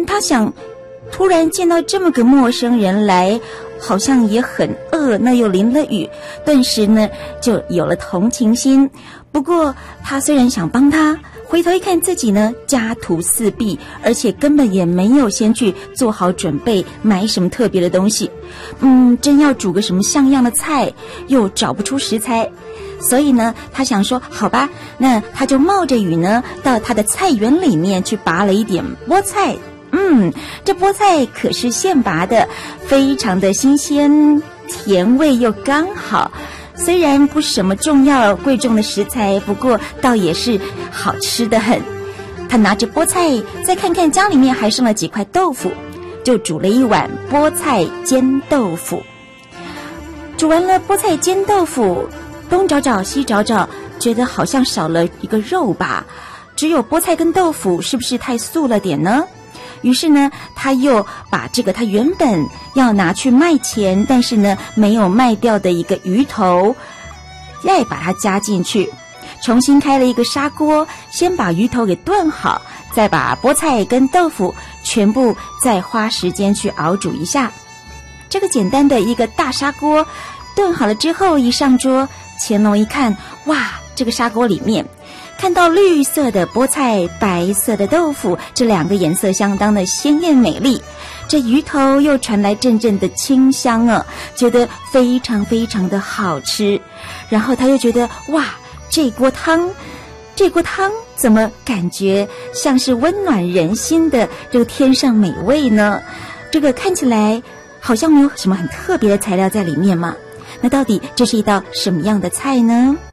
他想突然见到这么个陌生人来，好像也很饿，那又淋了雨，顿时呢就有了同情心。不过他虽然想帮他，回头一看自己呢家徒四壁，而且根本也没有先去做好准备买什么特别的东西，真要煮个什么像样的菜又找不出食材，所以呢他想说好吧，那他就冒着雨呢到他的菜园里面去拔了一点菠菜。这菠菜可是现拔的，非常的新鲜，甜味又刚好，虽然不是什么重要贵重的食材，不过倒也是好吃的很。他拿着菠菜，再看看家里面还剩了几块豆腐，就煮了一碗菠菜煎豆腐。煮完了菠菜煎豆腐，东找找西找找，觉得好像少了一个肉吧，只有菠菜跟豆腐，是不是太素了点呢？于是呢他又把这个他原本要拿去卖钱，但是呢没有卖掉的一个鱼头再把它加进去，重新开了一个砂锅，先把鱼头给炖好，再把菠菜跟豆腐全部再花时间去熬煮一下。这个简单的一个大砂锅炖好了之后，一上桌，乾隆一看，哇，这个砂锅里面看到绿色的菠菜，白色的豆腐，这两个颜色相当的鲜艳美丽，这鱼头又传来阵阵的清香啊，觉得非常非常的好吃。然后他又觉得哇，这锅汤怎么感觉像是温暖人心的这个天上美味呢？这个看起来好像没有什么很特别的材料在里面嘛，那到底这是一道什么样的菜呢？